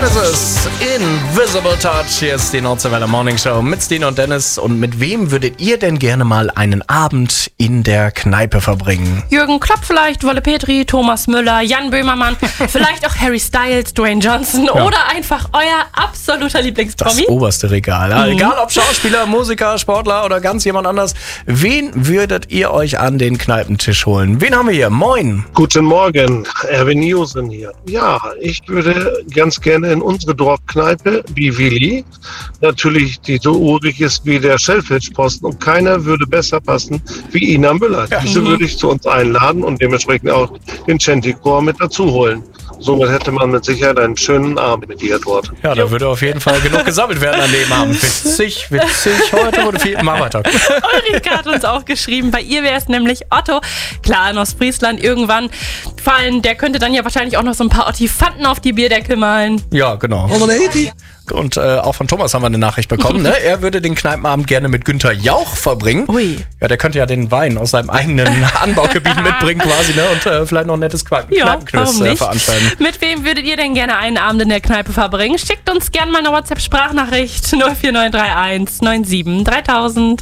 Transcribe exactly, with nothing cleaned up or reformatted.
ist es. Invisible Touch. Hier ist die Nordseewelle Morning Show mit Stine und Dennis. Und mit wem würdet ihr denn gerne mal einen Abend in der Kneipe verbringen? Jürgen Klopp vielleicht, Wolle Petri, Thomas Müller, Jan Böhmermann, vielleicht auch Harry Styles, Dwayne Johnson Ja. oder einfach euer absoluter Das Lieblingspromi. oberste Regal. Ja, Mhm. egal ob Schauspieler, Musiker, Sportler oder ganz jemand anders. Wen würdet ihr euch an den Kneipentisch holen? Wen haben wir hier? Moin. Guten Morgen, Erwin Josen hier. Ja, ich würde ganz gerne in unsere Dorfkneipe, wie Willi, natürlich die so urig ist wie der Schellfischposten und keiner würde besser passen wie Ina Müller. Ja. Diese würde ich zu uns einladen und dementsprechend auch den Chanticore mit dazu holen. Somit hätte man mit Sicherheit einen schönen Abend mit ihr dort. Ja, da würde auf jeden Fall genug gesammelt werden an dem Abend. Witzig, witzig. Heute wurde viel. Mal weiter. Ulrike hat uns auch geschrieben, bei ihr wäre es nämlich Otto. Klar, in Ostfriesland irgendwann fallen, der könnte dann ja wahrscheinlich auch noch so ein paar Ottifanten auf die Bierdecke malen. Ja, genau. Und äh, auch von Thomas haben wir eine Nachricht bekommen. Ne? Er würde den Kneipenabend gerne mit Günther Jauch verbringen. Ui. Ja, der könnte ja den Wein aus seinem eigenen Anbaugebiet mitbringen quasi, ne? Und äh, vielleicht noch ein nettes Quack- Ja, Kneipenquiz warum äh, nicht? veranstalten. Mit wem würdet ihr denn gerne einen Abend in der Kneipe verbringen? Schickt uns gerne mal eine WhatsApp-Sprachnachricht null vier neun drei eins neun sieben dreitausend.